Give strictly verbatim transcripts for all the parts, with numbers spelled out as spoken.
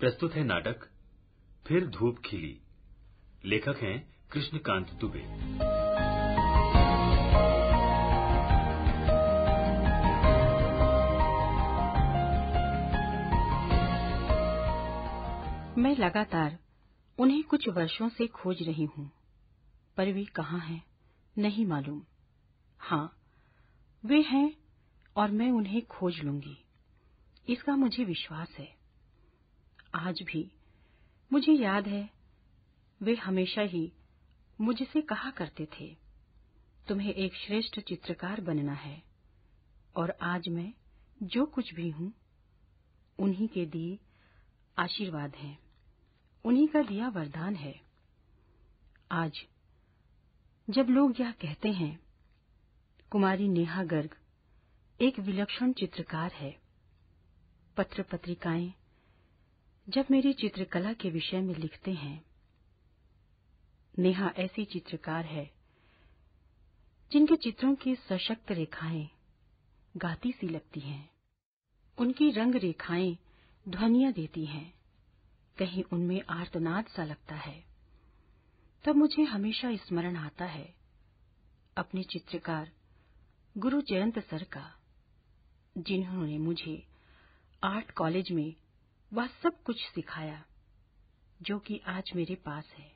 प्रस्तुत है नाटक फिर धूप खिली। लेखक हैं कृष्णकांत दुबे। मैं लगातार उन्हें कुछ वर्षों से खोज रही हूँ, पर वे कहाँ हैं नहीं मालूम। हाँ, वे हैं और मैं उन्हें खोज लूंगी, इसका मुझे विश्वास है। आज भी मुझे याद है, वे हमेशा ही मुझसे कहा करते थे, तुम्हें एक श्रेष्ठ चित्रकार बनना है। और आज मैं जो कुछ भी हूँ, उन्हीं के दिए आशीर्वाद हैं, उन्हीं का दिया वरदान है। आज जब लोग यह कहते हैं कुमारी नेहा गर्ग एक विलक्षण चित्रकार है, पत्र पत्रिकाएं जब मेरी चित्रकला के विषय में लिखते हैं, नेहा ऐसी चित्रकार है जिनके चित्रों की सशक्त रेखाएं गाती सी लगती हैं। उनकी रंग रेखाएं ध्वनियां देती हैं, कहीं उनमें आर्तनाद सा लगता है। तब मुझे हमेशा स्मरण आता है अपने चित्रकार गुरु जयंत सर का, जिन्होंने मुझे आर्ट कॉलेज में वह सब कुछ सिखाया जो कि आज मेरे पास है।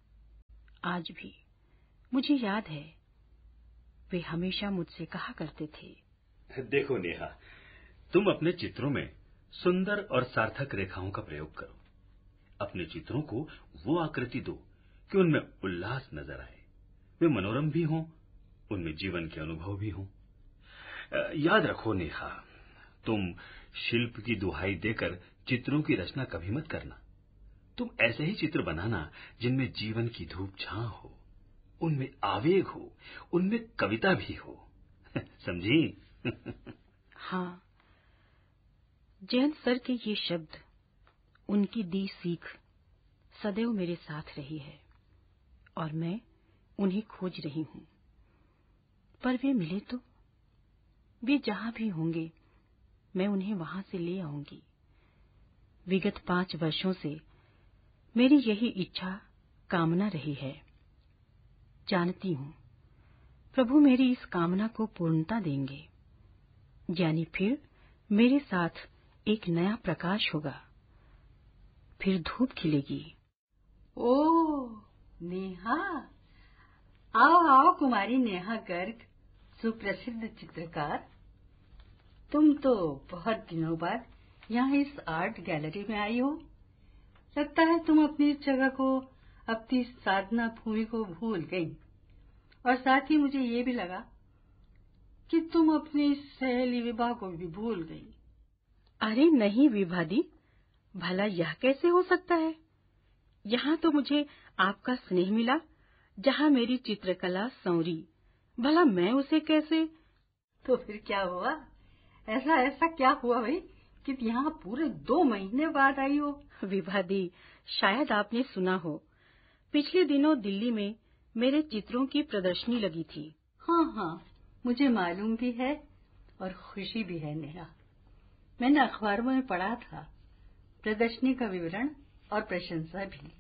आज भी मुझे याद है, वे हमेशा मुझसे कहा करते थे, देखो नेहा, तुम अपने चित्रों में सुंदर और सार्थक रेखाओं का प्रयोग करो। अपने चित्रों को वो आकृति दो कि उनमें उल्लास नजर आए, वे मनोरम भी हों, उनमें जीवन के अनुभव भी हों। याद रखो नेहा, तुम शिल्प की दुहाई देकर चित्रों की रचना कभी मत करना। तुम ऐसे ही चित्र बनाना जिनमें जीवन की धूप छां हो, उनमें आवेग हो, उनमें कविता भी हो। समझी? हाँ, जयंत सर के ये शब्द, उनकी दी सीख सदैव मेरे साथ रही है और मैं उन्हें खोज रही हूँ। पर वे मिले तो, वे जहां भी होंगे मैं उन्हें वहां से ले आऊंगी। विगत पांच वर्षों से मेरी यही इच्छा कामना रही है। जानती हूँ प्रभु मेरी इस कामना को पूर्णता देंगे, यानी फिर मेरे साथ एक नया प्रकाश होगा, फिर धूप खिलेगी। ओह नेहा, आओ आओ कुमारी नेहा गर्ग, सुप्रसिद्ध चित्रकार। तुम तो बहुत दिनों बाद यहाँ इस आर्ट गैलरी में आई हो। लगता है तुम अपनी इस जगह को, अपनी साधना भूमि को भूल गई। और साथ ही मुझे ये भी लगा कि तुम अपनी सहेली विभा को भी भूल गई। अरे नहीं विभा दी, भला यह कैसे हो सकता है? यहाँ तो मुझे आपका स्नेह मिला, जहाँ मेरी चित्रकला संवरी, भला मैं उसे कैसे? तो फिर क्या हुआ? ऐसा ऐसा क्या हुआ भाई कि यहाँ पूरे दो महीने बाद आई हो? विभा दी, शायद आपने सुना हो, पिछले दिनों दिल्ली में मेरे चित्रों की प्रदर्शनी लगी थी। हाँ हाँ, मुझे मालूम भी है और खुशी भी है नेहा। मैंने अखबारों में पढ़ा था प्रदर्शनी का विवरण और प्रशंसा भी,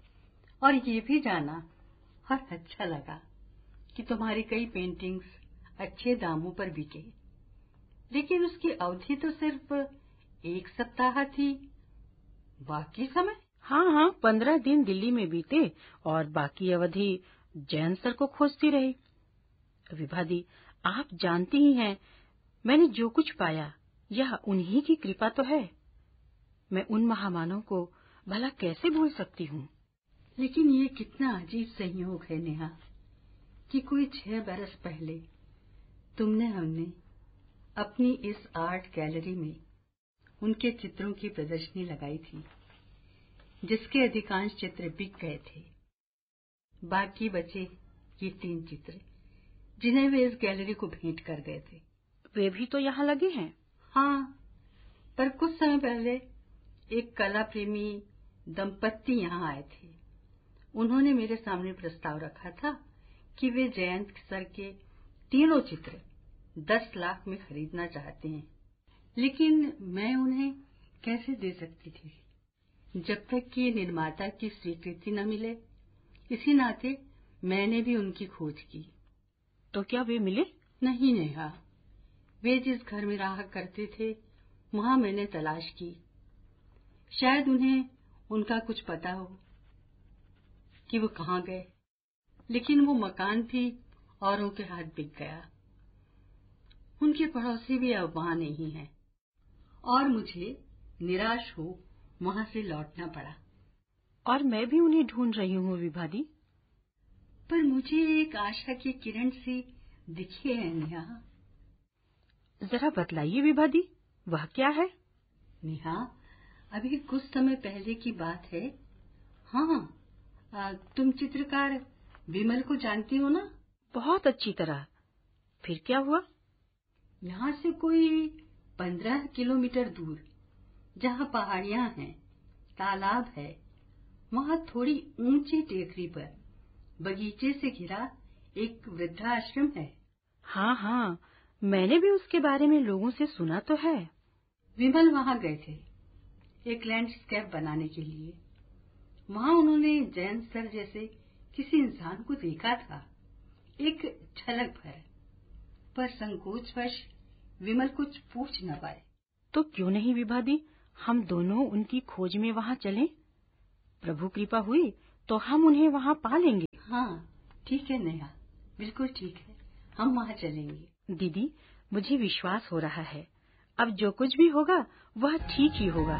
और ये भी जाना और अच्छा लगा कि तुम्हारी कई पेंटिंग्स अच्छे दामों पर बिके। लेकिन उसकी अवधि तो सिर्फ एक सप्ताह थी, बाकी समय? हाँ हाँ, पंद्रह दिन दिल्ली में बीते और बाकी अवधि जयंत सर को खोजती रही। विभा दी, आप जानती ही हैं, मैंने जो कुछ पाया यह उन्हीं की कृपा तो है। मैं उन महामानव को भला कैसे भूल सकती हूँ? लेकिन ये कितना अजीब संयोग है नेहा कि कोई छह बरस पहले तुमने हमने अपनी इस आर्ट गैलरी में उनके चित्रों की प्रदर्शनी लगाई थी, जिसके अधिकांश चित्र बिक गए थे। बाकी बचे ये तीन चित्र जिन्हें वे इस गैलरी को भेंट कर गए थे। वे भी तो यहाँ लगे हैं। हाँ, पर कुछ समय पहले एक कला प्रेमी दंपत्ति यहाँ आए थे। उन्होंने मेरे सामने प्रस्ताव रखा था कि वे जयंत सर के तीनों चित्र दस लाख में खरीदना चाहते हैं, लेकिन मैं उन्हें कैसे दे सकती थी? जब तक कि निर्माता की स्वीकृति न मिले, इसी नाते मैंने भी उनकी खोज की। तो क्या वे मिले? नहीं नेहा, वे जिस घर में रहा करते थे वहां मैंने तलाश की। शायद उन्हें उनका कुछ पता हो कि वो कहाँ गए, लेकिन वो मकान भी औरों के हाथ बिक गया। उनके पड़ोसी भी अब वहां नहीं हैं और मुझे निराश हो वहां से लौटना पड़ा। और मैं भी उन्हें ढूंढ रही हूँ विभा दी। पर मुझे एक आशा की किरण सी दिखी है नेहा। जरा बतलाइए विभा दी, वह क्या है? नेहा, अभी कुछ समय पहले की बात है। हाँ, आ, तुम चित्रकार विमल को जानती हो ना? बहुत अच्छी तरह। फिर क्या हुआ? यहाँ से कोई पंद्रह किलोमीटर दूर, जहाँ पहाड़ियाँ हैं, तालाब है, वहाँ थोड़ी ऊंची टेकरी पर बगीचे से घिरा एक वृद्धाश्रम है। हाँ हाँ, मैंने भी उसके बारे में लोगों से सुना तो है। विमल वहाँ गए थे एक लैंडस्केप बनाने के लिए। वहाँ उन्होंने जयंत सर जैसे किसी इंसान को देखा था, एक झलक भर, पर संकोचवश विमल कुछ पूछ न पाए। तो क्यों नहीं विभा दी, हम दोनों उनकी खोज में वहाँ चलें? प्रभु कृपा हुई तो हम उन्हें वहाँ पा लेंगे। हाँ ठीक है नेहा, बिल्कुल ठीक है, हम वहाँ चलेंगे। दीदी, मुझे विश्वास हो रहा है अब जो कुछ भी होगा वह ठीक ही होगा।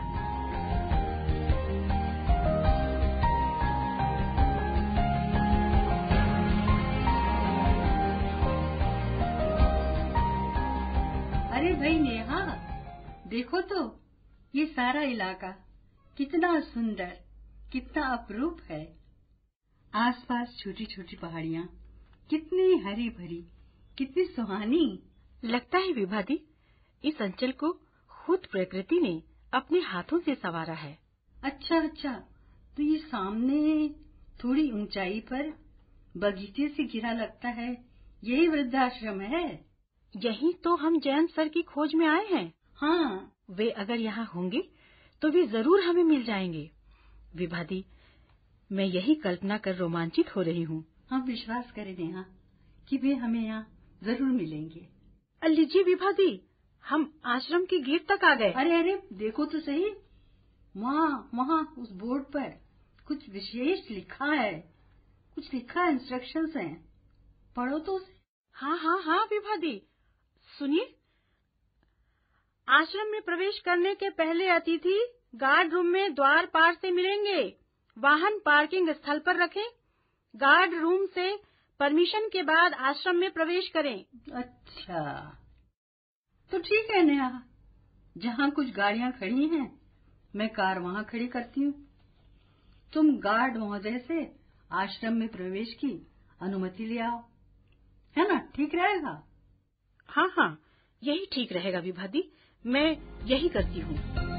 अरे भाई नेहा, देखो तो ये सारा इलाका कितना सुंदर, कितना अपरूप है। आसपास छोटी छोटी पहाड़ियाँ, कितनी हरी भरी, कितनी सुहानी। लगता है विभा दी, इस अंचल को खुद प्रकृति ने अपने हाथों से संवारा है। अच्छा अच्छा, तो ये सामने थोड़ी ऊंचाई पर बगीचे से घिरा लगता है, यही वृद्धाश्रम है। यही तो हम जयंत सर की खोज में आए हैं। हाँ, वे अगर यहाँ होंगे तो वे जरूर हमें मिल जाएंगे। विभा दी, मैं यही कल्पना कर रोमांचित हो रही हूँ। हम विश्वास करें नेहा कि वे हमें यहाँ जरूर मिलेंगे। लीजिए विभा दी, हम आश्रम के गेट तक आ गए। अरे अरे, देखो तो सही, वहाँ वहाँ उस बोर्ड पर कुछ विशेष लिखा है, कुछ लिखा है, इंस्ट्रक्शंस हैं, पढ़ो तो उसे। हाँ हाँ हाँ विभा दी, सुनिए। आश्रम में प्रवेश करने के पहले अतिथि गार्ड रूम में द्वार पार से मिलेंगे। वाहन पार्किंग स्थल पर रखें। गार्ड रूम से परमिशन के बाद आश्रम में प्रवेश करें। अच्छा, तो ठीक है नेहा, जहाँ कुछ गाड़ियाँ खड़ी हैं मैं कार वहाँ खड़ी करती हूँ। तुम गार्ड महोदय से आश्रम में प्रवेश की अनुमति ले आओ, है ना? ठीक रहेगा? हाँ हाँ, यही ठीक रहेगा विभा दी, मैं यही करती हूँ।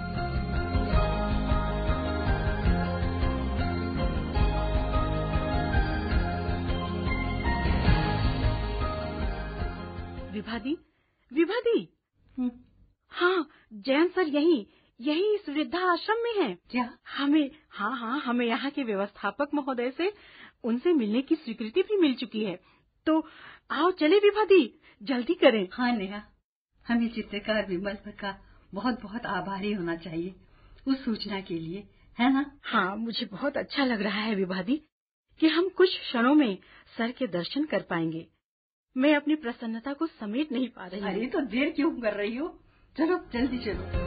विभा दी, विभा दी, हाँ, जयंत सर यही यही इस वृद्धा आश्रम में हैं। क्या? हमें हाँ हाँ हमें यहाँ के व्यवस्थापक महोदय से उनसे मिलने की स्वीकृति भी मिल चुकी है। तो आओ चले विभा दी, जल्दी करें। हाँ नेहा, हमें चित्रकार विमल का बहुत बहुत आभारी होना चाहिए उस सूचना के लिए, है ना? हाँ, मुझे बहुत अच्छा लग रहा है विभा दी कि हम कुछ क्षणों में सर के दर्शन कर पाएंगे। मैं अपनी प्रसन्नता को समेट नहीं पा रही। अरे तो देर क्यों कर रही हो, चलो जल्दी चलो।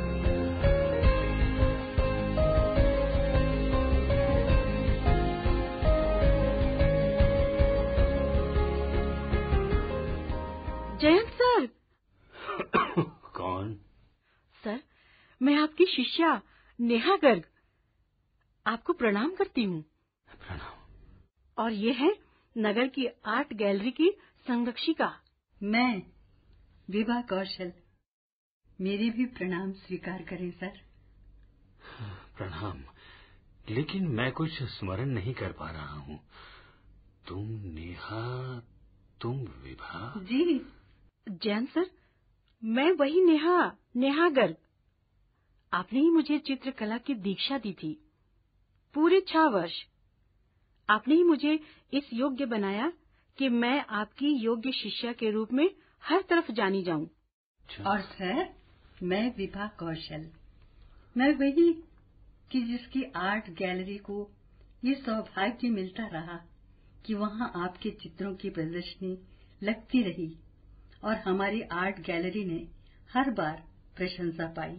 जयंत सर। कौन? सर, मैं आपकी शिष्या नेहा गर्ग आपको प्रणाम करती हूँ। प्रणाम। और ये है नगर की आर्ट गैलरी की संरक्षिका। मैं विभा कौशल, मेरे भी प्रणाम स्वीकार करें सर। प्रणाम, लेकिन मैं कुछ स्मरण नहीं कर पा रहा हूँ। तुम नेहा, तुम विभा? जी जैन सर, मैं वही नेहा नेहा गर्ग। आपने ही मुझे चित्रकला की दीक्षा दी थी। पूरे छह वर्ष। आपने ही मुझे इस योग्य बनाया कि मैं आपकी योग्य शिष्या के रूप में हर तरफ जानी जाऊं। और सर, मैं विभा कौशल, मैं वही कि जिसकी आर्ट गैलरी को ये सौभाग्य मिलता रहा कि वहां आपके चित्रों की प्रदर्शनी लगती रही और हमारी आर्ट गैलरी ने हर बार प्रशंसा पाई।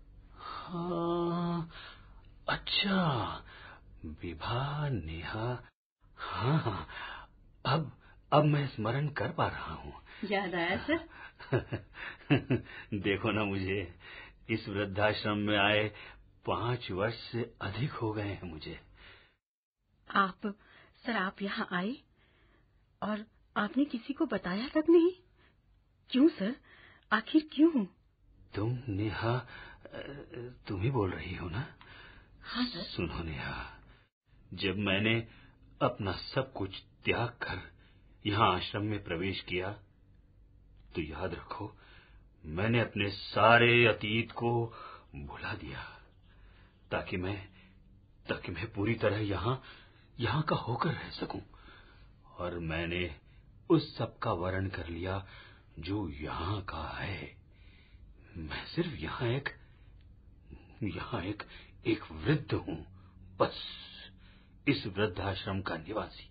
हाँ, अच्छा, विभा, नेहा, हाँ हाँ, अब अब मैं स्मरण कर पा रहा हूँ। याद आया सर? देखो ना, मुझे इस वृद्धाश्रम में आए पांच वर्ष से अधिक हो गए हैं मुझे। आप सर, आप यहाँ आए और आपने किसी को बताया तक नहीं? क्यों सर, आखिर क्यों? तुम नेहा, तुम ही बोल रही हो ना? हाँ सर। सुनो नेहा, जब मैंने अपना सब कुछ त्याग कर यहाँ आश्रम में प्रवेश किया तो याद रखो, मैंने अपने सारे अतीत को भुला दिया ताकि मैं ताकि मैं पूरी तरह यहाँ यहाँ का होकर रह सकूं। और मैंने उस सब का वर्ण कर लिया जो यहाँ का है। मैं सिर्फ यहाँ एक यहाँ एक एक वृद्ध हूँ, बस, इस वृद्धाश्रम का निवासी।